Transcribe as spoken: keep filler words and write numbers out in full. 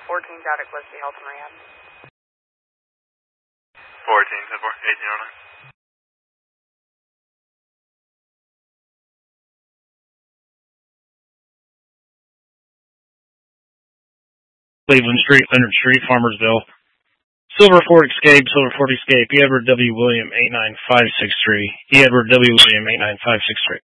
fourteen out at Gillespie Health and Rehab. fourteen, ten four, eighteen oh nine. Cleveland Street, Leonard Street, Farmersville. Silver Ford Escape, Silver Ford Escape, E. Edward W. William, eight nine five six three. E. Edward W. William, eight nine five six three.